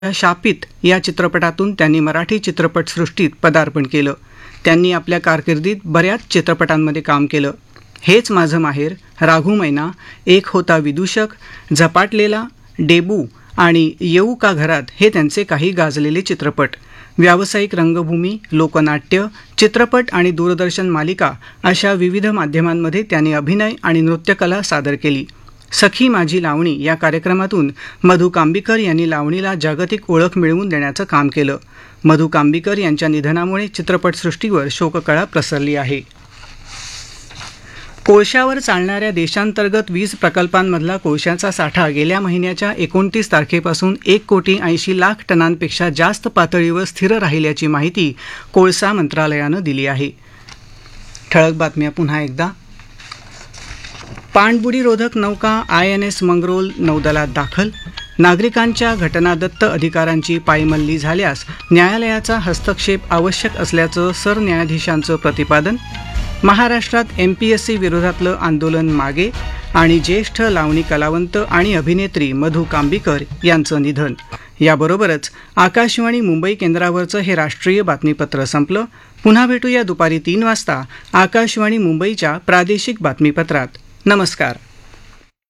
शापित या चित्रपटातून त्यांनी मराठी चित्रपटसृष्टीत पदार्पण केलं. त्यांनी आपल्या कारकिर्दीत बऱ्याच चित्रपटांमध्ये काम केलं. हेच माझं माहेर, राघू मैना, एक होता विदूषक, झपाटलेला, डेबू आणि येऊ का घरात हे त्यांचे काही गाजलेले चित्रपट. व्यावसायिक रंगभूमी, लोकनाट्य, चित्रपट आणि दूरदर्शन मालिका अशा विविध माध्यमांमध्ये त्यांनी अभिनय आणि नृत्यकला सादर केली. सखी माझी लावणी या कार्यक्रमातून मधु कांबीकर यांनी लावणीला जागतिक ओळख मिळवून देण्याचं काम केलं. मधु कांबीकर यांच्या निधनामुळे चित्रपटसृष्टीवर शोककळा प्रसरली आहे. कोळशावर चालणाऱ्या देशांतर्गत वीज प्रकल्पांमधला कोळशाचा साठा गेल्या महिन्याच्या 29 तारखेपासून 1,80,00,000 टनांपेक्षा जास्त पातळीवर स्थिर राहिल्याची माहिती कोळसा मंत्रालयानं दिली आहे. ठळक बातम्या पुन्हा एकदा. पाणबुडीरोधक नौका INS मंगरोल नौदलात दाखल. नागरिकांच्या घटनादत्त अधिकारांची पायमल्ली झाल्यास न्यायालयाचा हस्तक्षेप आवश्यक असल्याचं सरन्यायाधीशांचं प्रतिपादन. महाराष्ट्रात MPSC विरोधातलं आंदोलन मागे आणि ज्येष्ठ लावणी कलावंत आणि अभिनेत्री मधु कांबीकर यांचं निधन. याबरोबरच आकाशवाणी मुंबई केंद्रावरचं हे राष्ट्रीय बातमीपत्र संपलं. पुन्हा भेटूया दुपारी 3 वाजता आकाशवाणी मुंबईच्या प्रादेशिक बातमीपत्रात. नमस्कार.